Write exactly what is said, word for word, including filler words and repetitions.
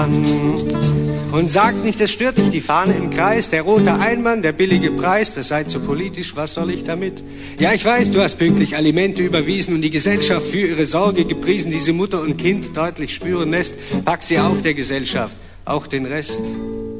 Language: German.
kann. Und sagt nicht, es stört dich die Fahne im Kreis, der rote Einmann, der billige Preis, das sei zu politisch, was soll ich damit? Ja, ich weiß, du hast pünktlich Alimente überwiesen und die Gesellschaft für ihre Sorge gepriesen, diese Mutter und Kind deutlich spüren lässt. Pack sie auf der Gesellschaft, auch den Rest.